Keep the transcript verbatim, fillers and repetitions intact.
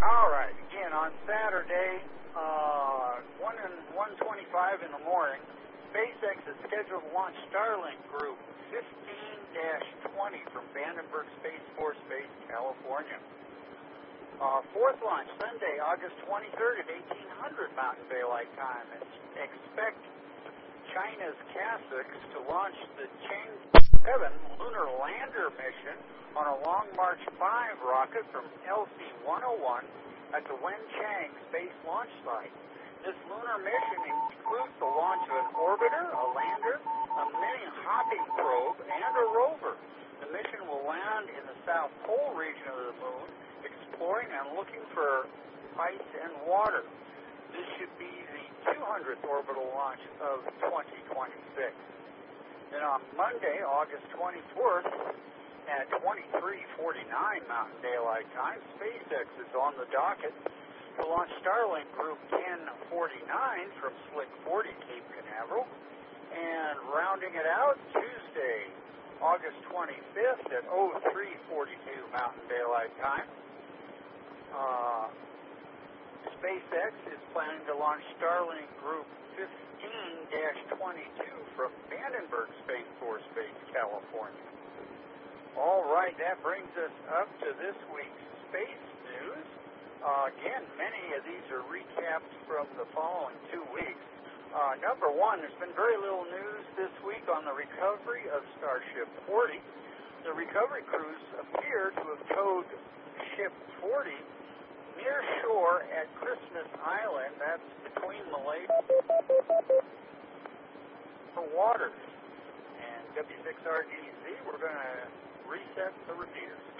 All right. Again, on Saturday, uh, one and one twenty-five in the morning, SpaceX is scheduled to launch Starlink Group fifteen dash twenty from Vandenberg Space Force Base, California. Uh, fourth launch Sunday, August twenty-third at eighteen hundred Mountain Daylight Time. Expect China's Kasich to launch the Chang'e seven lunar lander mission on a Long March five rocket from L C one oh one at the Wenchang Space Launch Site. This lunar mission includes the launch of an orbiter, a lander, a mini hopping probe, and a rover. The mission will land in the South Pole region of the moon, exploring and looking for ice and water. This should be the two hundredth orbital launch of twenty twenty-six. Then on Monday, August twenty-fourth, at twenty-three forty-nine Mountain Daylight Time, SpaceX is on the docket to launch Starlink Group ten forty-nine from Slick forty Cape Canaveral. And rounding it out, Tuesday, August twenty-fifth at oh three forty-two Mountain Daylight Time, uh, SpaceX is planning to launch Starlink Group fifteen dash twenty-two from Vandenberg Space Force Base, California. All right, that brings us up to this week's space news. Uh, again, many of these are recaps from the following two weeks. Uh, number one, there's been very little news this week on the recovery of Starship forty. The recovery crews appear to have towed Ship forty near shore at Christmas Island, that's between Malaysia and waters. And W six R G Z, we're going to reset the repeaters.